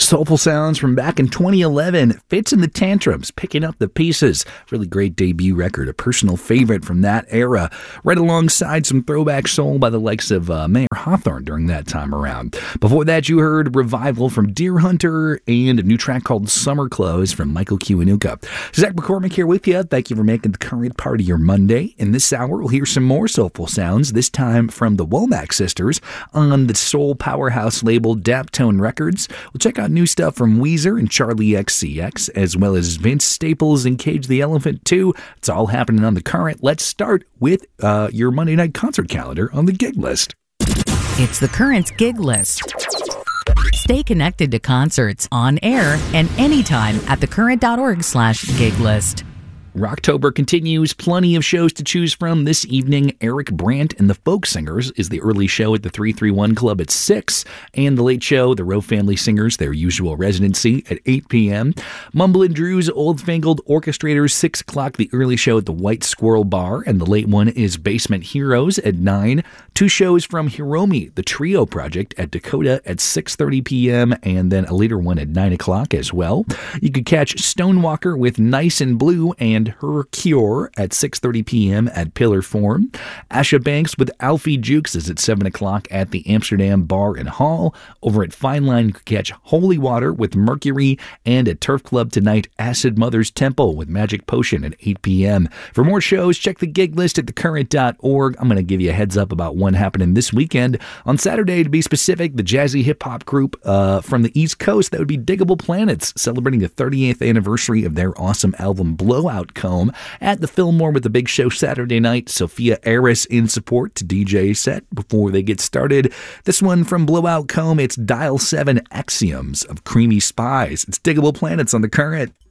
Soulful sounds from back in 2011. Fitz and the Tantrums, Picking Up the Pieces. Really great debut record, a personal favorite from that era. Right alongside some throwback soul by the likes of Mayer Hawthorne during that time around. Before that, you heard Revival from Deer Hunter and a new track called Summer Clothes from Michael Kiwanuka. Zach McCormick here with you. Thank you for making the current part of your Monday. In this hour, we'll hear some more soulful sounds, this time from the Womack Sisters on the soul powerhouse label Daptone Records. We'll check out new stuff from Weezer and Charlie XCX, as well as Vince Staples and Cage the Elephant too. It's all happening on The Current. Let's start with your Monday night concert calendar on the gig list. It's The Current's gig list. Stay connected to concerts on air and anytime at thecurrent.org/gig list. Rocktober continues. Plenty of shows to choose from this evening. Eric Brandt and the Folk Singers is the early show at the 331 Club at 6, and the late show, the Rowe Family Singers, their usual residency at 8 p.m. Mumble and Drew's Old Fangled Orchestrators, 6 o'clock, the early show at the White Squirrel Bar, and the late one is Basement Heroes at 9. 2 shows from Hiromi, the Trio Project, at Dakota at 6:30 p.m., and then a later one at 9 o'clock as well. You could catch Stonewalker with Nice and Blue and Her Cure at 6:30 p.m. at Pillar Form. Asha Banks with Alfie Jukes is at 7 o'clock at the Amsterdam Bar and Hall. Over at Fine Line, you can catch Holy Water with Mercury, and at Turf Club tonight, Acid Mother's Temple with Magic Potion at 8 p.m. For more shows, check the gig list at thecurrent.org. I'm going to give you a heads up about one happening this weekend. On Saturday, to be specific, the jazzy hip-hop group from the East Coast, that would be Diggable Planets, celebrating the 38th anniversary of their awesome album Blowout Comb at the Fillmore with a big show Saturday night. Sophia Aris in support to DJ set before they get started. This one from Blowout Comb, it's Dial 7 Axioms of Creamy Spies. It's Diggable Planets on The Current.